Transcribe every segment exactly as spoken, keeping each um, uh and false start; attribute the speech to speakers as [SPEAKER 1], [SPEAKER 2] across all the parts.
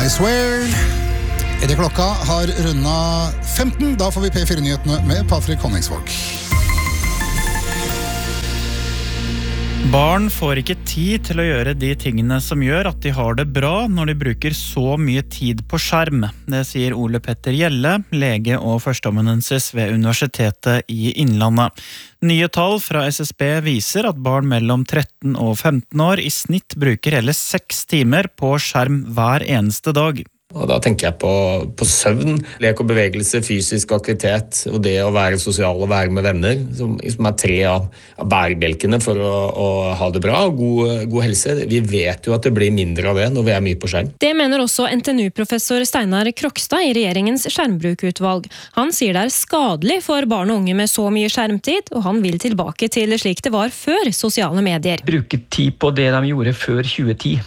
[SPEAKER 1] I swear. I det klokka har rundet femten, da får vi P fire-nyhetene med Patrick Honningsvåg.
[SPEAKER 2] Barn får ikke tid til å gjøre de tingene som gjør at de har det bra når de bruker så mye tid på skjerm. Det sier Ole Petter Gjelle, lege og førsteamanuensis ved Universitetet i Innlandet. Nye tall fra S S B viser at barn mellom tretten og femten år i snitt bruker hele seks timer på skjerm hver eneste dag.
[SPEAKER 3] Og da tenker jeg på, på søvn, lek og bevegelse, fysisk aktivitet og det å være sosial og være med venner, som, som er tre av, av bærebjelkene for å, å ha det bra og god, god helse. Vi vet jo at det blir mindre av det når vi er mye på skjerm.
[SPEAKER 4] Det mener også N T N U-professor Steinar Krokstad i regjeringens skjermbrukutvalg. Han sier det er skadelig for barn og unge med så mye skjermtid, og han vil tilbake til slik det var før sosiale medier.
[SPEAKER 5] Bruke tid på det de gjorde før tjue ti.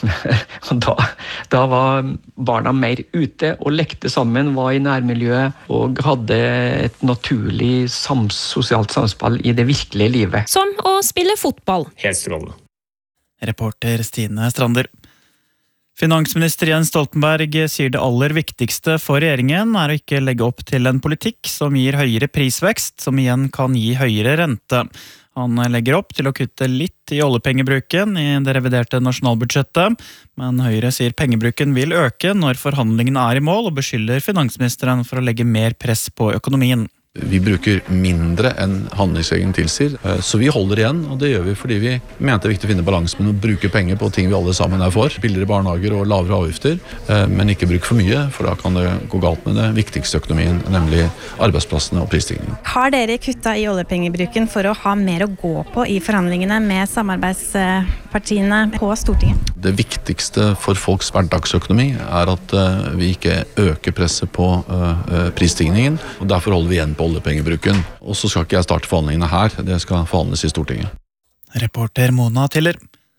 [SPEAKER 5] da, da var barna mer ute og lekte sammen, var i nærmiljøet og hadde et naturlig sams, sosialt samspill i det virkelige livet.
[SPEAKER 4] Som å spille fotball.
[SPEAKER 3] Helt strålende.
[SPEAKER 2] Reporter Stine Strander. Finansminister Jens Stoltenberg sier det aller viktigste for regjeringen er å ikke legge opp til en politikk som gir høyere prisvekst, som igjen kan gi høyere rente. Han legger opp til å kutte litt i oljepengebruken i det reviderte nasjonalbudsjettet, men Høyre sier pengebruken vil øke når forhandlingene er i mål, og beskylder finansministeren for å legge mer press på økonomien.
[SPEAKER 6] Vi bruker mindre enn handlingsregelen tilsier, så vi holder igjen, og det gjør vi fordi vi mener det er viktig å finne balanse med å bruke penger på ting vi alle sammen er for. Billigere barnehager og lavere avgifter, men ikke bruke for mye, for da kan det gå galt med det viktigste økonomien, nemlig arbeidsplassene og prisstigningen.
[SPEAKER 7] Har dere kuttet i oljepengebruken for å ha mer å gå på i forhandlingene med samarbeidspartiene på Stortinget?
[SPEAKER 6] Det viktigste for folks hverdagsøkonomi er at vi ikke øker presset på prisstigningen, og derfor holder vi igjen på oljepengebruken. Og så skal ikke jeg starte forhandlingene her, det skal forhandles i Stortinget.
[SPEAKER 2] Reporter Mona Tiller.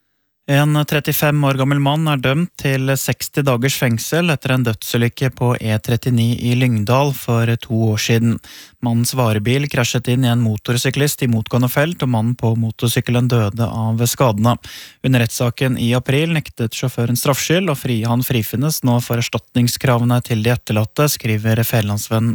[SPEAKER 2] En trettifem år gammel mann er dømt til seksti dagers fengsel etter en dødsulykke på E trettini i Lyngdal for to år siden. Mannens varebil krasjet inn i en motorsyklist i motgående felt, og mannen på motorsykkelen døde av skadene. Under rettssaken i april nektet sjåføren straffskyld, og fri, han frifinnes nå for erstatningskravene til de etterlatte, skriver Fædrelandsvennen.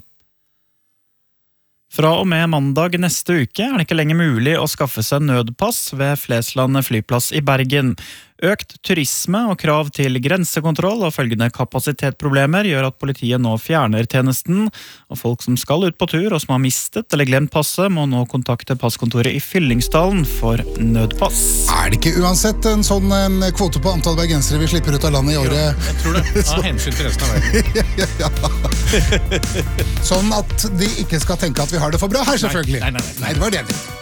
[SPEAKER 2] Fra og med mandag neste uke er det ikke lenger mulig å skaffe seg nødpass ved Flesland flyplass i Bergen. Økt turisme og krav til grensekontroll og følgende kapasitetsproblemer gjør at politiet nå fjerner tjenesten, og folk som skal ut på tur og som har mistet eller glemt passet må nå kontakte passkontoret i Fyllingsdalen for nødpass.
[SPEAKER 1] Er det ikke uansett en sånn en kvote på antall bergensere vi slipper ut av landet i året?
[SPEAKER 8] Jo, jeg tror det. Av hensyn til resten av verden.
[SPEAKER 1] ja, ja. Sånn at de ikke skal tenke at vi har det for bra her, selvfølgelig.
[SPEAKER 8] Nei, nei, nei.
[SPEAKER 1] Nei, det var det.